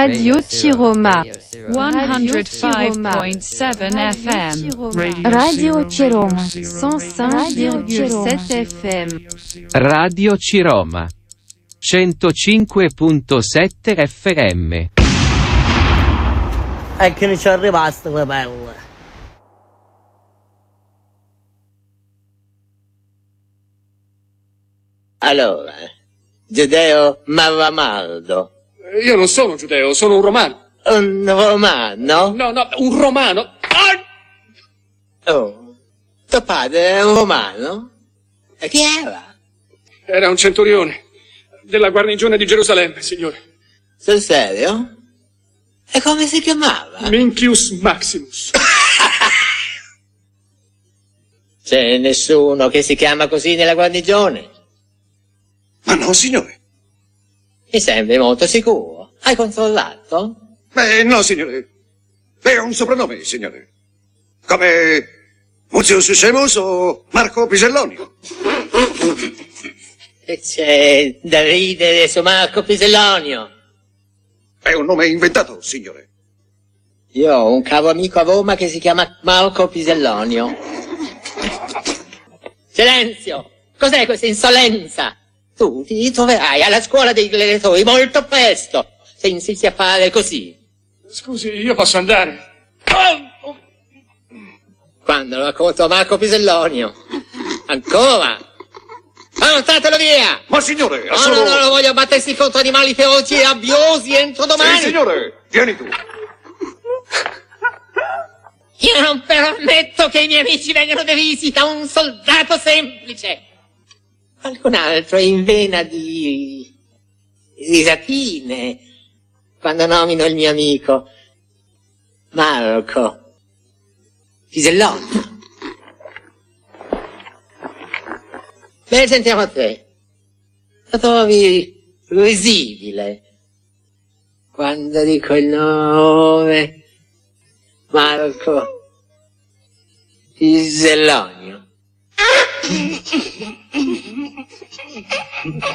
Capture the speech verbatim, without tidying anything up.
Radio Ciroma. one oh five point seven F M. Radio Ciroma. cent cinq virgule sept F M. Radio Ciroma. centocinque virgola sette F M. E che ne ci è rimasto le pelle. Allora, Giudeo Mavamaldo. Io non sono un giudeo, sono un romano. Un romano? No, no, un romano. Ah! Oh, tuo padre è un romano? E chi era? Era un centurione della guarnigione di Gerusalemme, signore. Sul serio? E come si chiamava? Mincius Maximus. C'è nessuno che si chiama così nella guarnigione? Ma no, signore. Mi sembri molto sicuro. Hai controllato? Beh, no, signore. È un soprannome, signore. Come Muzio Sussemus o Marco Pisellonio. E c'è da ridere su Marco Pisellonio. È un nome inventato, signore. Io ho un caro amico a Roma che si chiama Marco Pisellonio. Silenzio! Cos'è questa insolenza? Tu ti troverai alla scuola dei gladiatori molto presto, se insisti a fare così. Scusi, io posso andare. Quando lo racconto a Marco Pisellonio. Ancora! Portatelo via! Ma signore, ha No, solo... no, no, non voglio battersi contro animali feroci e rabbiosi entro domani! Sì, signore, vieni tu. Io non permetto che i miei amici vengano derisi da un soldato semplice! Qualcun altro è in vena di risatine quando nomino il mio amico Marco Pisellonio. Beh, sentiamo a te. Lo trovi risibile quando dico il nome Marco Pisellonio.